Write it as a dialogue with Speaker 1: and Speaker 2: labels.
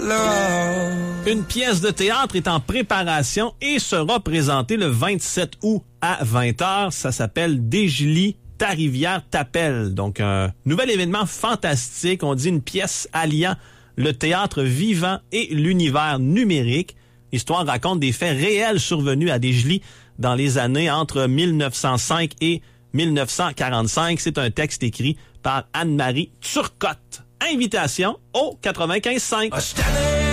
Speaker 1: Une pièce de théâtre est en préparation et sera présentée le 27 août à 20h. Ça s'appelle Desjolies, ta rivière t'appelle. Donc, un nouvel événement fantastique. On dit une pièce alliant le théâtre vivant et l'univers numérique. L'histoire raconte des faits réels survenus à Desjolies dans les années entre 1905 et 1945. C'est un texte écrit par Anne-Marie Turcotte. Invitation au 95.5.